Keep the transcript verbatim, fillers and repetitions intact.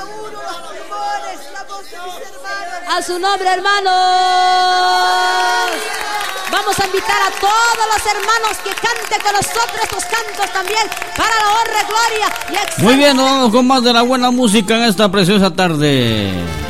uno, los pulmones, la voz de mis hermanos. A su nombre, hermanos. Vamos a invitar a todos los hermanos que canten con nosotros estos cantos también para la honra, gloria y exaltación. Muy bien, nos vamos con más de la buena música en esta preciosa tarde.